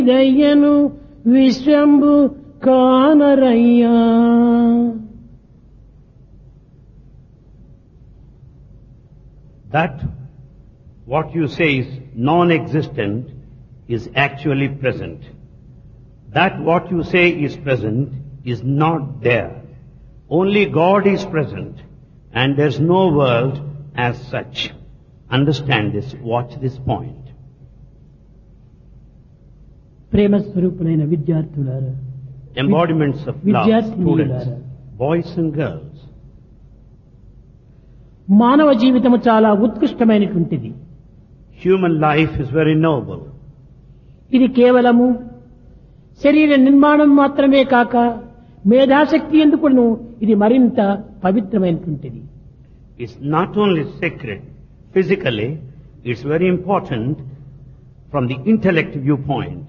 దయ్యను విశ్వంబు కానరయ్యా. That what you say is non-existent is actually present. That what you say is present is not there. Only God is present and there's no world as such. Understand this, watch this point. ప్రేమ స్వరూపులైన విద్యార్థులారా, Embodiments of love, విద్యార్థినీయులారా, students, boys and girls. మానవ జీవితము చాలా ఉత్కృష్టమైనటువంటిది. Human life is very noble. ఇది కేవలము శరీర నిర్మాణం మాత్రమే కాక మేధాశక్తి ఎందుకును ఇది మరింత పవిత్రమైనటువంటిది. It's not only sacred physically, it's very important from the intellect viewpoint.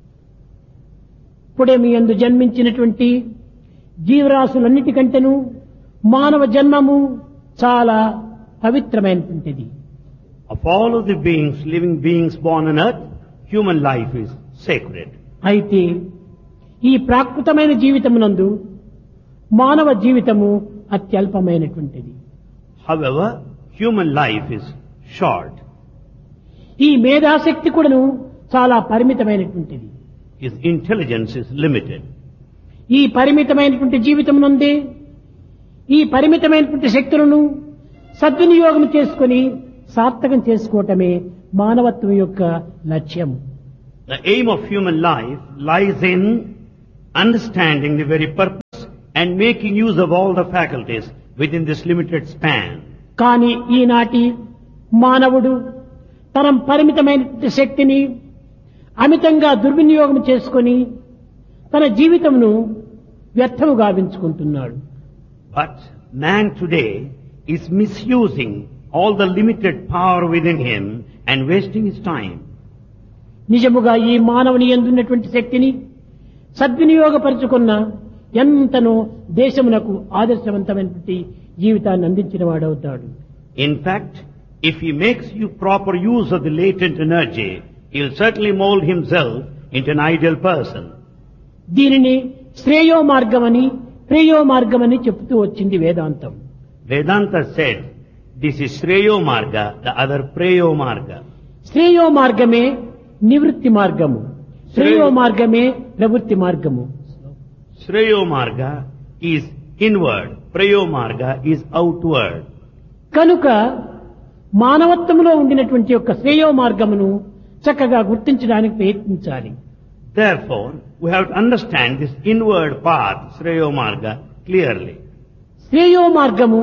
ఇప్పుడే మీ యందు జన్మించినటువంటి జీవరాశులన్నిటికంటేను మానవ జన్మము చాలా పవిత్రమైనటువంటిది. Of all of the beings, living beings born on earth, human life is sacred. అయితే ఈ ప్రాకృతమైన జీవితమునందు మానవ జీవితము అత్యల్పమైనటువంటిది. However, human life is short. ఈ మేధాశక్తి కూడాను చాలా పరిమితమైనటువంటిది. His intelligence is limited. ఈ పరిమితమైనటువంటి జీవితమునందే ఈ పరిమితమైనటువంటి శక్తులను సద్వినియోగం చేసుకొని సార్థకం చేసుకోవటమే మానవత్వం యొక్క లక్ష్యం. The aim of human life lies in understanding the very purpose and making use of all the faculties within this limited span. కానీ ఈనాటి మానవుడు తన పరిమితమైనటువంటి శక్తిని అమితంగా దుర్వినియోగం చేసుకొని తన జీవితంను వ్యర్థము గావించుకుంటున్నాడు. But man today is misusing all the limited power within him and wasting his time. నిజముగా ఈ మానవుని యందున్నటువంటి శక్తిని సద్వినియోగపరుచుకున్న ఎంతనో దేశమునకు ఆదర్శవంతమైనటువంటి జీవితాన్ని అందించిన వాడవుతాడు. In fact, if he makes you proper use of the latent energy, he'll certainly mold himself into an ideal person. దీనిని శ్రేయో మార్గమని ప్రేయో మార్గమని చెప్తూ వచ్చింది వేదాంతం. Vedanta said, this is Shreyo Marga, the other Preyo Marga. శ్రేయో మార్గమే నివృత్తి మార్గము, శ్రేయో మార్గమే ప్రవృత్తి మార్గము. Shreyo Marga is inward, Preyo Marga is outward. కనుక మానవత్వంలో ఉండినటువంటి యొక్క శ్రేయో మార్గమును చక్కగా గుర్తించడానికి ప్రయత్నించాలి. Therefore, we have to understand this inward path, Shreyo Marga, clearly. శ్రేయో మార్గము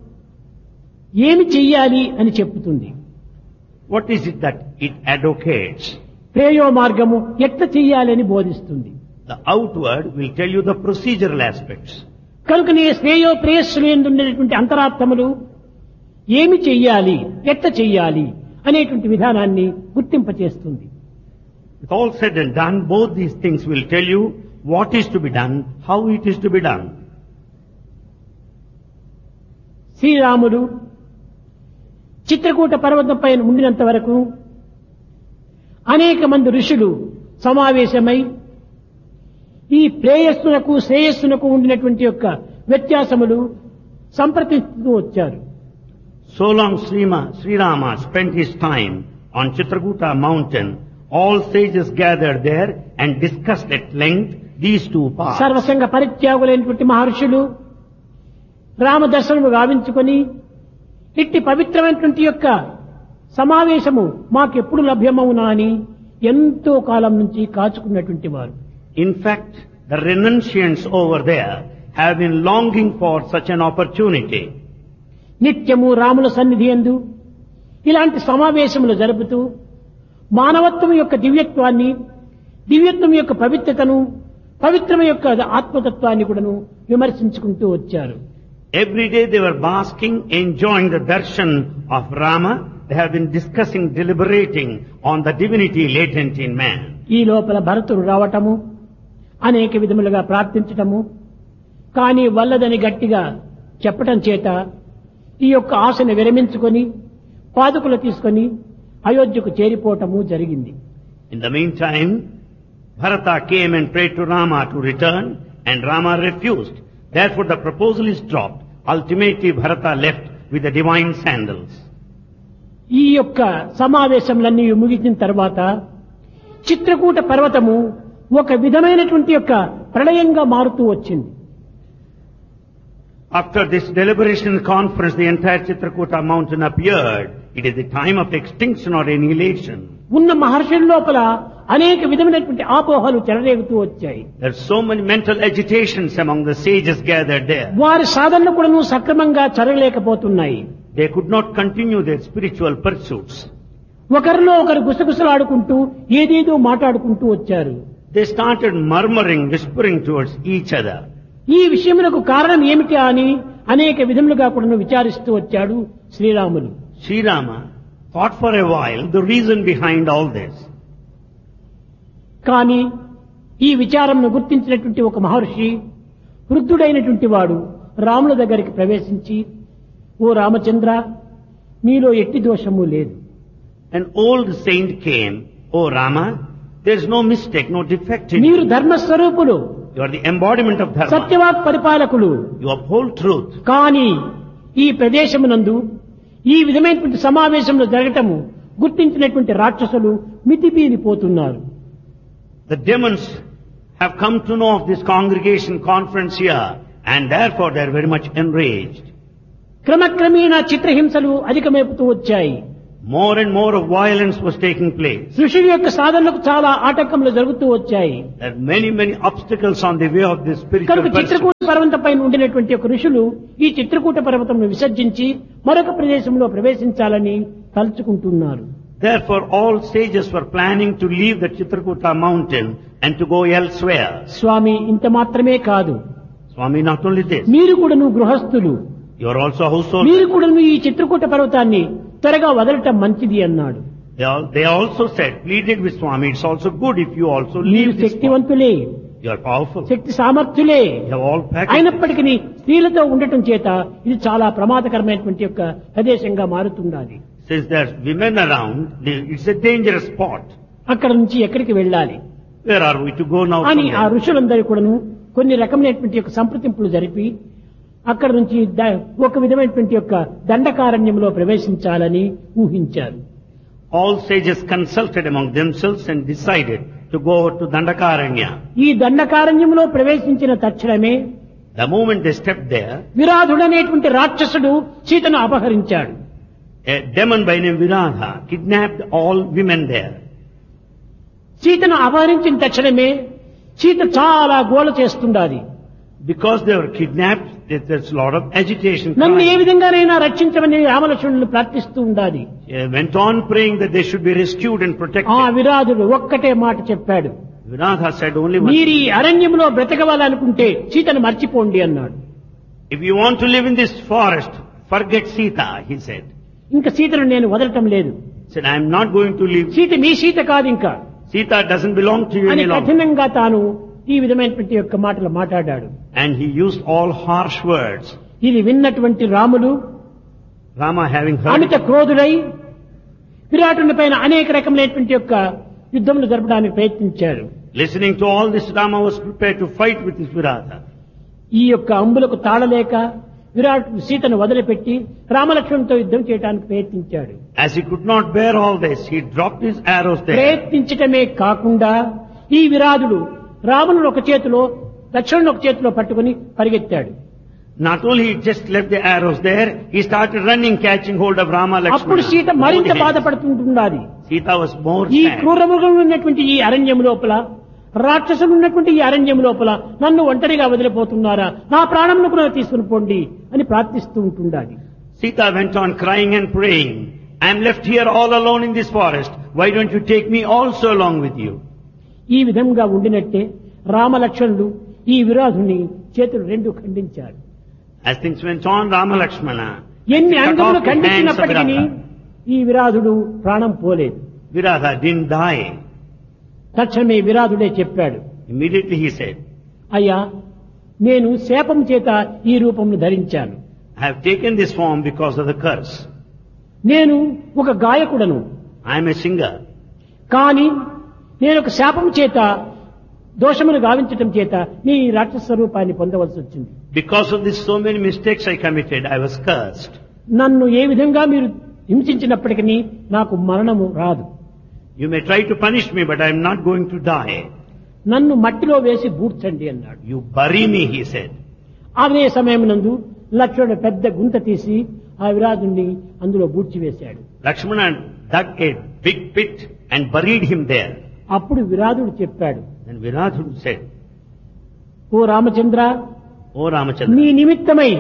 ఏమి చెయ్యాలి అని చెప్పుతుంది. What is it that it advocates? ప్రేయో మార్గము ఎట్లా చెయ్యాలి అని బోధిస్తుంది. The outward will tell you the procedural aspects. కనుకనే శ్రేయో ప్రేయస్సులందున్నటువంటి అంతరాత్మములు ఏమి చెయ్యాలి ఎట్లా చెయ్యాలి అనేటువంటి విధానాన్ని గుర్తింపచేస్తుంది. With all said and done, both these things will tell you what is to be done, how it is to be done. శ్రీరాముడు చిత్రకూట పర్వతంపై ఉండినంత వరకు అనేక మంది ఋషులు సమావేశమై ఈ ప్రేయస్సునకు శ్రేయస్సునకు ఉండినటువంటి యొక్క వ్యత్యాసములు సంప్రదిస్తూ వచ్చారు. So long Sri Rama spent his time on Chitrakuta mountain, all sages gathered there and discussed at length these two paths. సర్వసంగ పరిత్యాగులైనటువంటి మహర్షులు రామదర్శనము గావించుకొని ఇట్టి పవిత్రమైనటువంటి యొక్క సమావేశము మాకెప్పుడు లభ్యమవునా అని ఎంతో కాలం నుంచి కాచుకున్నటువంటి వారు. In fact, the renunciants over there have been longing for such an opportunity. నిత్యము రాముల సన్నిధి యందు ఇలాంటి సమావేశములు జరుపుతూ మానవత్వం యొక్క దివ్యత్వాన్ని, దివ్యత్వం యొక్క పవిత్రతను, పవిత్రం యొక్క ఆత్మతత్వాన్ని కూడాను విమర్శించుకుంటూ వచ్చారు. Every day they were basking, enjoying the darshan of Rama. They have been discussing, deliberating on the divinity latent in man. ఈ లోపల భరతుడు రావటము, అనేక విధములుగా ప్రార్థించటము, కానీ వల్లదని గట్టిగా చెప్పటం చేత ఈ యొక్క ఆశను విరమించుకొని పాదుకులు తీసుకొని అయోధ్యకు చేరిపోవటము జరిగింది. In the meantime, Bharata came and prayed to Rama to return, and Rama refused. Therefore the proposal is dropped. Ultimately Bharata left with the divine sandals. ఈ యొక్క సమావేశములన్నీ ముగిసిన తర్వాత చిత్రకూట పర్వతము ఒక విధమైనటువంటి యొక్క ప్రళయంగా మారుతూ వచ్చింది. After this deliberation conference, the entire Chitrakuta mountain appeared. It is the time of extinction or annihilation. ఉన్న మహర్షుల లోపల అనేక విధమైనటువంటి ఆపోహలు చెలరేగుతూ వచ్చాయి. There are so many mental agitations among the sages gathered there. వారి సాధనలు కూడాను సక్రమంగా జరగలేకపోతున్నాయి. They could not continue their spiritual pursuits. ఒకరిలో ఒకరు గుసగుసలాడుకుంటూ ఏదేదో మాట్లాడుకుంటూ వచ్చారు. They started murmuring, whispering towards each other. ఈ విషయములకు కారణం ఏమిటి అని అనేక విధములుగా కూడా విచారిస్తూ వచ్చాడు Sriramulu. Sri Rama thought for a while the reason behind all this. కానీ ఈ విచారంను గుర్తించినటువంటి ఒక మహర్షి వృద్ధుడైనటువంటి వాడు రాముల దగ్గరికి ప్రవేశించి, ఓ రామచంద్ర, నీలో ఎట్టి దోషము లేదు. An old saint came, "O Rama, there is no mistake, no defect in మీరు you. ధర్మస్వరూపులు, You are the embodiment of dharma. సత్యవాక్ పరిపాలకులు. You uphold truth. కానీ ఈ ప్రదేశమునందు ఈ విధమైనటువంటి సమావేశంలో జరగటము గుర్తించినటువంటి రాక్షసులు మితిమీరిపోతున్నారు. The demons have come to know of this congregation conference here, and therefore they are very much enraged. క్రమక్రమేణా చిత్రహింసలు అధికమైపోతూ వచ్చాయి. More and more of violence was taking place. ఋషుల యొక్క సాధనలకు చాలా ఆటంకములు జరుగుతూ వచ్చాయి. There are many obstacles on the way of this spiritual కనుక pursuit. Chitrakoot పర్వతం పైన ఉండినటువంటి ఒక ఋషులు ఈ చిత్రకూట పర్వతంను విసర్జించి మరొక ప్రదేశంలో ప్రవేశించాలని తలుచుకుంటున్నారు. Therefore all sages were planning to leave the Chitrakuta mountain and to go elsewhere. స్వామి, ఇంత మాత్రమే కాదు, Swami, not only this, మీరు కూడాను గృహస్థులు, you are also household. మీరు కూడాను ఈ చిత్రకూట పర్వతాన్ని త్వరగా వదలటం మంచిది అన్నాడు. They also said, pleaded with Swami, it's also good if you also మీరు leave this spot. శక్తివంతులే, You are powerful. Shakti సామర్థ్యులే. You have all packaged. అయినప్పటికీ స్త్రీలతో ఉండటం చేత ఇది చాలా ప్రమాదకరమైనటువంటి యొక్క ప్రదేశంగా మారుతుండాలి. Since there's women around, it's a dangerous spot. అక్కడ నుంచి ఎక్కడికి వెళ్ళాలి Where are we to go now? అని from ఆ there? ఋషులందరూ కూడాను కొన్ని రకమైనటువంటి యొక్క సంప్రదింపులు జరిపి అక్కడ నుంచి ఒక విధమైనటువంటి యొక్క దండకారణ్యంలో ప్రవేశించాలని ఊహించారు. All sages consulted among themselves and decided to go to Dandakaranya. ఈ దండకారణ్యంలో ప్రవేశించిన తక్షణమే The moment they stepped there, విరాధుడనేటువంటి రాక్షసుడు సీతను అపహరించాడు. a demon by name Viradha kidnapped all women there. సీతను అపహరించిన తక్షణమే సీత చాలా గోల చేస్తుండాలి. Because they were kidnapped, there's a lot of agitation. నన్ను ఏ crying. విధంగానైనా రక్షించమని రామలక్ష్మణులు ప్రార్థిస్తూ ఉండాలి. She went on praying that they should be rescued and ఆ protected. విరాధుడు ఒక్కటే మాట చెప్పాడు, Viradha said only one మీరు thing. ఈ అరణ్యంలో బ్రతకవాలనుకుంటే సీతను మర్చిపోండి అన్నాడు. If you want to live in this forest, forget Sita, he said. ఇంకా సీతను నేను వదలటం లేదు. He said, I am not going to leave. Sita మీ సీత కాదు ఇంకా Sita doesn't belong to you అని any longer. కఠినంగా తాను ఈ విధమైనటువంటి యొక్క మాటలు మాట్లాడాడు. And he used all harsh words. ఇది విన్నటువంటి Ramulu Rama having heard Amit it, క్రోధుడై విరాటుని పైన అనేక రకమైనటువంటి యొక్క యుద్ధములు జరపడానికి ప్రయత్నించాడు. listening to all this, Rama was prepared to fight with his Viradha. ఈ యొక్క అంబులకు తాళలేక విరాటుడు సీతను వదిలిపెట్టి రామలక్ష్మణునితో యుద్ధం చేయడానికి ప్రయత్నించాడు. As he could not bear all this, he dropped his arrows there. ప్రయత్నించటమే కాకుండా ఈ విరాధుడు రామును ఒక చేతిలో లక్ష్మణుని ఒక చేతిలో పట్టుకుని పరిగెత్తాడు. Not only he just left the arrows there, he started running, catching hold of Rama అప్పుడు Lakshmana. సీత మరింత Both hands. బాధపడుతుంటున్నది. Sita was more ఈ sad. క్రూరమృగం ఉన్నటువంటి ఈ అరణ్యం లోపల, రాక్షసులు ఉన్నటువంటి ఈ అరణ్యం లోపల నన్ను ఒంటరిగా వదిలిపోతున్నారా, నా ప్రాణంను కూడా తీసుకుని పోండి అని ప్రార్థిస్తూ ఉంటుండాలి. Sita went on crying and praying, I am left here all alone in this forest. Why don't you take me also along with you? ఈ విధంగా ఉండినట్టే రామలక్ష్మణులు ఈ విరాధుని చేతులు రెండు ఖండించారు. As things went on, Rama Lakshmana ఎన్ని cut అంగములు off the hands of ఖండించినప్పటికీ Viradha. ఈ విరాధుడు ప్రాణం పోలేదు. Viradha didn't die. తక్షణమే విరాధుడే చెప్పాడు, Immediately he said, అయ్యా, నేను శాపం చేత ఈ రూపంను ధరించాను. I have taken this form because of the curse. నేను ఒక గాయకుడను, I am a singer. కానీ నేను ఒక శాపం చేత దోషములు గావించటం చేత నీ రాక్షస స్వరూపాన్ని పొందవలసి వచ్చింది. Because of this, so many mistakes I committed. I was cursed. నన్ను ఏ విధంగా మీరు హింసించినప్పటికీ నాకు మరణము రాదు. You may try to punish me, but I am not going to die. నన్ను మట్టిలో వేసి బూడ్చండి అన్నాడు. You bury me, he said. అదే సమయం నందు లక్ష్మణుడు పెద్ద గుంత తీసి ఆ విరాజుని అందులో బూడ్చివేశాడు. Lakshmana dug a big pit and buried him there. అప్పుడు విరాజుడు చెప్పాడు, Then Viradhudu said, ఓ రామచంద్ర, O Ramachandra, నీ నిమిత్తమై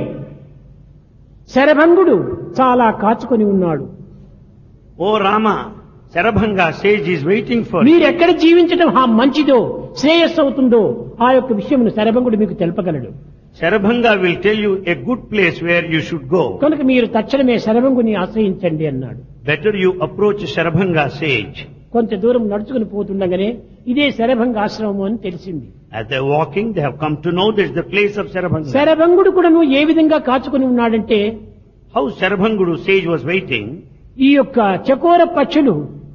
శరభంగుడు చాలా కాచుకొని ఉన్నాడు. O Rama, Sarabhanga sage is waiting for you. మీరెక్కడ జీవించడం మంచిదో శ్రేయస్సు అవుతుందో ఆ యొక్క విషయమును శరభంగుడు మీకు తెలుపగలడు. Sarabhanga will tell you a good place where you should go. కనుక మీరు తక్షణమే శరభంగుని ఆశ్రయించండి అన్నాడు. Better you approach Sarabhanga sage. కొంత దూరం నడుచుకుని పోతుండగానే ఇదే శరభంగ ఆశ్రమం అని తెలిసింది. As they are walking, they have come to know this is the place of Sarabhanga. శరభంగుడు కూడా నువ్వు ఏ విధంగా కాచుకొని ఉన్నాడంటే, How Sarabhangudu sage was waiting. ఈ యొక్క చకోర పక్షులు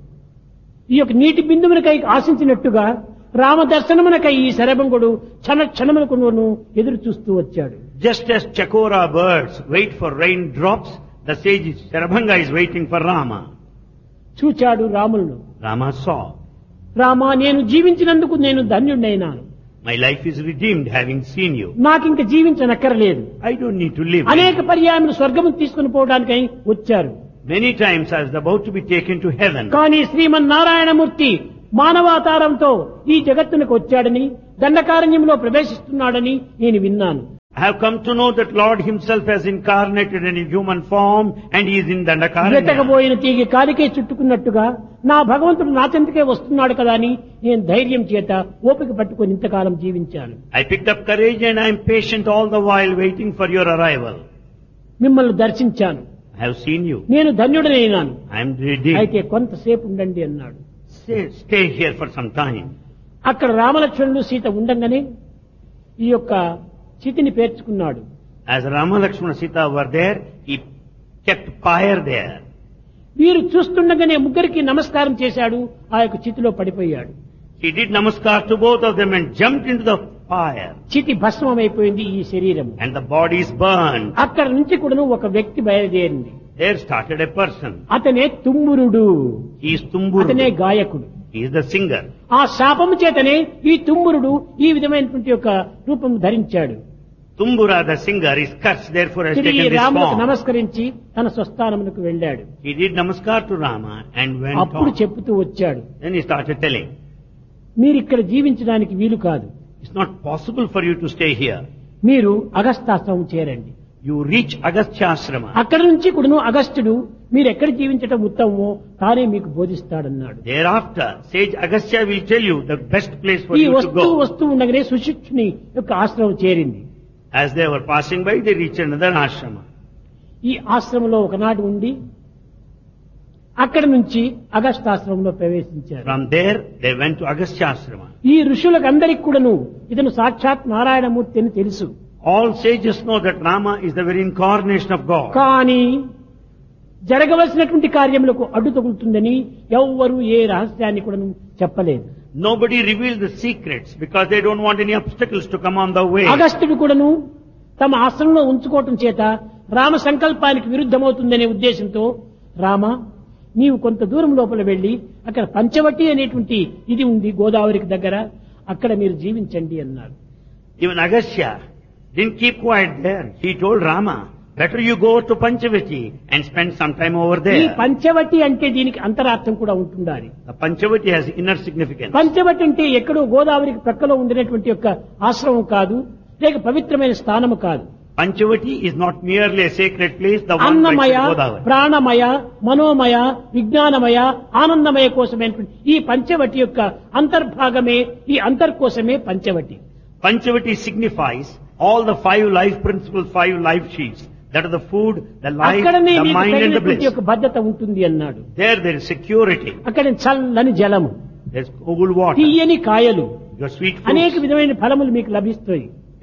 ఈ యొక్క నీటి బిందువులకై ఆశించినట్టుగా రామ దర్శనమునకై ఈ శరభంగుడు క్షణమునకు ఎదురు చూస్తూ వచ్చాడు. Just as Chakora birds wait for raindrops, the sage Sarabhanga is waiting for Rama. చూచాడు రాములను. Rama saw. రామా, నేను జీవించినందుకు నేను ధన్యుడైనాను. My life is redeemed having seen you. నాకింక జీవించనక్కర్లేదు. I don't need to live. అనేక పర్యాయములు స్వర్గము తీసుకుని పోవడానికై వచ్చారు. Many times I was about to be taken to heaven. కానీ శ్రీమన్నారాయణమూర్తి మానవాతారంతో ఈ జగత్తునకు వచ్చాడని, దండకారణ్యంలో ప్రవేశిస్తున్నాడని నేను విన్నాను. I have come to know that Lord himself has incarnated in a human form and he is in Dandakaranya. వెతకబోయిన తీగి కాలికే చుట్టుకున్నట్టుగా నా భగవంతుడు నా చెంతకే వస్తున్నాడు కదా అని నేను ధైర్యం చేత ఓపిక పట్టుకొని ఇంతకాలం జీవించాను. I picked up courage and I am patient all the while waiting for your arrival. మిమ్మల్ని దర్శించాను. I have seen you. నేను ధన్యుడనైనాను. I am redeemed. అయితే కొంతసేపు ఉండండి అన్నాడు. Stay here for some time. అక్కడ రామలక్ష్మణులు సీత ఉండంగానే ఈ యొక్క చితిని పేర్చుకున్నాడు. As Rama, Lakshmana, Sita were there, he kept fire there. వీరు చూస్తుండగానే ముగ్గురికి నమస్కారం చేశాడు. ఆ యొక్క చితిలో పడిపోయాడు. He did namaskar to both of them and jumped into the fire. చితి భస్మమైపోయింది ఈ శరీరం. And the body is burned. అక్కడ నుంచి కూడా ఒక వ్యక్తి బయలుదేరింది. There started a person. అతనే తుమ్మురుడు. He is Tumburu. అతనే గాయకుడు. He is the singer. ఆ శాపము చేతనే ఈ తుమ్మురుడు ఈ విధమైనటువంటి యొక్క రూపం ధరించాడు. Tumbura, the singer, is cursed, therefore has తిరిగి taken this రాములకు form. నమస్కరించి తన స్వస్థానమునకు వెళ్ళాడు. He did namaskar to Rama and went అప్పుడు on. చెప్పుతూ వచ్చాడు, Then he started telling, మీరు ఇక్కడ జీవించడానికి వీలు కాదు. it's not possible for you to stay here. మీరు అగస్తాశ్రమం చేరండి. You reach Agasthyasrama. అక్కడ నుంచి కూడాను అగస్త్యుడు మీరు ఎక్కడ జీవించటం ఉత్తమమో తానే మీకు బోధిస్తాడన్నాడు. Thereafter, sage Agastya will tell you the best place for ఈ you to go. వస్తూ ఉండగానే సుశిక్షుని యొక్క ఆశ్రమం చేరింది. As they were passing by, they reached another ashrama. ఈ ఆశ్రమంలో ఒకనాడు ఉండి అక్కడి నుంచి అగస్తాశ్రమంలో ప్రవేశించారు. From there, they went to Agasthyasrama. ఈ ఋషులకందరికి కూడాను ఇతను సాక్షాత్ నారాయణమూర్తి అని తెలుసు. All sages know that Rama is the very incarnation of God. కానీ జరగవలసినటువంటి కార్యములకు అడ్డు తగులుతుందని ఎవ్వరూ ఏ రహస్యాన్ని కూడా చెప్పలేదు. Nobody revealed the secrets because they don't want any obstacles to come on the way. అగస్త్యుడు కూడాను తమ ఆశ్రమంలో ఉంచుకోవటం చేత రామ సంకల్పానికి విరుద్ధమవుతుందనే ఉద్దేశంతో, రామ నీవు కొంత దూరం లోపల వెళ్లి అక్కడ పంచవటి అనేటువంటి ఇది ఉంది గోదావరికి దగ్గర, అక్కడ మీరు జీవించండి అన్నారు. Even Agastya didn't keep quiet there. He told Rama, better you go to Panchavati and spend some time over ఈ there. పంచవటి అంటే దీనికి అంతరార్థం కూడా ఉంటుండాలి. The Panchavati has inner significance. Panchavati అంటే ఎక్కడో గోదావరికి ప్రక్కలో ఉండినటువంటి యొక్క ఆశ్రమం కాదు, లేక పవిత్రమైన స్థానము కాదు. Panchavati is not merely a sacred place, the one Annamayya, next to Godavari. ప్రాణమయ, మనోమయ, విజ్ఞానమయ, ఆనందమయ కోసమైనటువంటి ఈ పంచవటి యొక్క అంతర్భాగమే, ఈ అంతర్కోశమే Panchavati. Panchavati signifies all the 5 life principles, 5 life sheets. That are the food, the life, అక్కడనే the మీకు mind and the తగినటువంటి bliss. యొక్క భద్రత ఉంటుంది అన్నాడు. There is security. అక్కడ చల్లని జలము, There's cool water. తీయని కాయలు, Your sweet అనేక fruits. విధమైన ఫలములు మీకు లభిస్తాయి.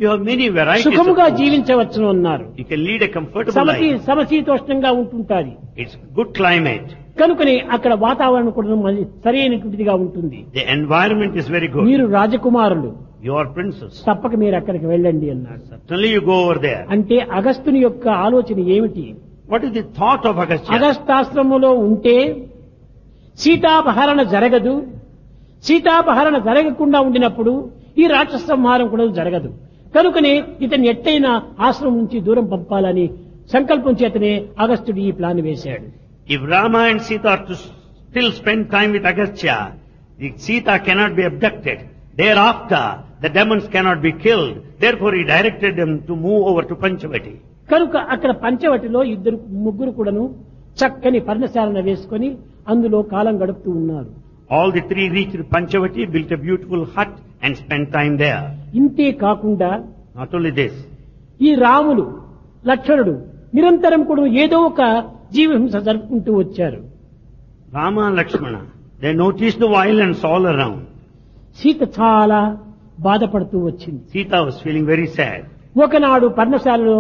You have many varieties of సుఖముగా foods. జీవించవచ్చును అన్నారు. You can lead a comfortable life. సమశీతోష్ణంగా ఉంటుంటాది. It's good climate. కనుకనే అక్కడ వాతావరణం కూడా సరైనటువంటిదిగా ఉంటుంది. The environment is very good. మీరు రాజకుమారులు, You are princes. తప్పక మీరు అక్కడికి వెళ్ళండి అన్నాడు. Certainly you go over there. అంటే అగస్త్యుని యొక్క ఆలోచన ఏమిటి? What is the thought of Agastya? అగస్తాశ్రమంలో ఉంటే సీతాపహరణ జరగదు. సీతాపహరణ జరగకుండా ఉండినప్పుడు ఈ రాక్షస సంహారం కూడా జరగదు. కనుకనే ఇతన్ని ఎట్టైనా ఆశ్రమం నుంచి దూరం పంపాలని సంకల్పం చేతనే అగస్త్యుడు ఈ ప్లాన్ వేశాడు. If Rama and Sita are to still spend time with Agastya, the Sita cannot be abducted. Thereafter, the demons cannot be killed. Therefore, he directed them to move over to Panchavati. కనుక అక్కడ పంచవటిలో ముగ్గురు కూడాను చక్కని పర్ణశాలను వేసుకొని అందులో కాలం గడుపుతూ ఉన్నారు. All the three reached Panchavati, built a beautiful hut and spent time there. ఇంతే కాకుండా Not only this, ఈ రాములు లక్ష్మణుడు నిరంతరం కూడా ఏదో ఒక జీవహింస జరుపుకుంటూ వచ్చారు. Rama and Lakshmana, they noticed the violence all around. Sita చాలా బాధపడుతూ వచ్చింది. Sita was feeling very sad. ఒకనాడు పర్ణశాలలో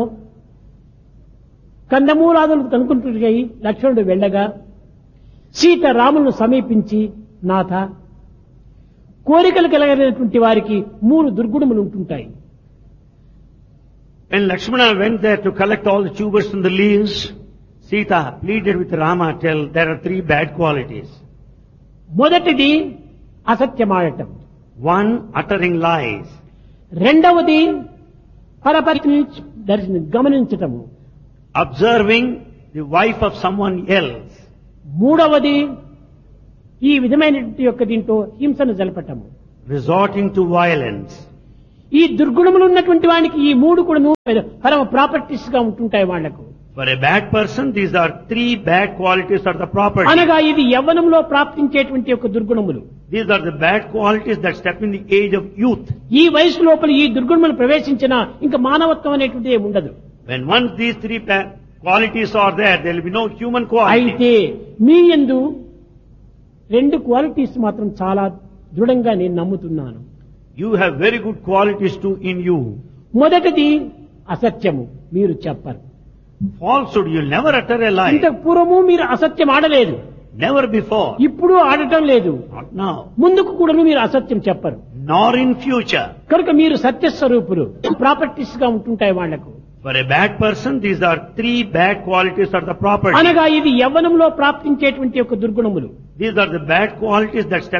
కందమూలాదులు కనుకుంటున్నాయి. లక్ష్మణుడు వెళ్ళగా సీత రాములను సమీపించి, నాథ, కోరికలు కలగలిగినటువంటి వారికి 3 దుర్గుణములు ఉంటుంటాయి. When Lakshmana went there to collect all the tubers and the leaves, Sita pleaded with Rama, tell there are 3 bad qualities. మొదటిది అసత్యమాడటం, One, uttering lies. రెండవది పరపతిని గమనించటము, Observing the wife of someone else. మూడవది ఈ విధమైనటువంటి యొక్క దీంట్లో హింసను జలపటము. Resorting to violence. ఈ దుర్గుణములు ఉన్నటువంటి వానికి ఈ 3 కూడా పరమ ప్రాపర్టీస్ గా ఉంటుంటాయి వాళ్లకు. For a bad person, these are 3 bad qualities are the property. అనగా ఇది యవ్వనంలో ప్రాప్తించేటువంటి యొక్క దుర్గుణములు. These are the bad qualities that step in the age of youth. ఈ వయసు లోపల ఈ దుర్గుణములు ప్రవేశించినా ఇంకా మానవత్వం అనేటువంటిది ఏమి ఉండదు. When once these 3 bad qualities are there will be no human quality. అయితే మీ యందు 2 క్వాలిటీస్ మాత్రం చాలా దృఢంగా నేను నమ్ముతున్నాను. You have very good qualities too in you. మొదటిది అసత్యము, మీరు చెప్పరు. Falsehood, you'll never utter a lie. ఇంతకు పూర్వము మీరు అసత్యం ఆడలేదు, Never before. ఇప్పుడు ఆడటం లేదు, Not now. ముందుకు కూడా మీరు అసత్యం చెప్పరు. Nor in future. కనుక మీరు సత్యస్వరూపులు, ప్రాపర్టీస్ గా ఉంటుంటాయి వాళ్లకు. For a bad person, these are 3 bad qualities are the property. అనగా ఇది యవ్వనంలో ప్రాప్తించేటువంటి యొక్క దుర్గుణములు. These are the bad qualities that step